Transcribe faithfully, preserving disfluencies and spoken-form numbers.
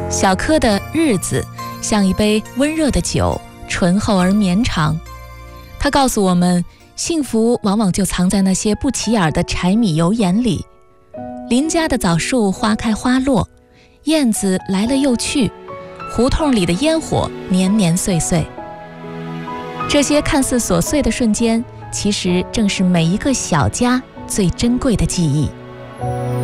小柯的日子像一杯温热的酒，醇厚而绵长。它告诉我们，幸福往往就藏在那些不起眼的柴米油盐里。邻家的枣树花开花落，燕子来了又去，胡同里的烟火年年岁岁。这些看似琐碎的瞬间，其实正是每一个小家最珍贵的记忆。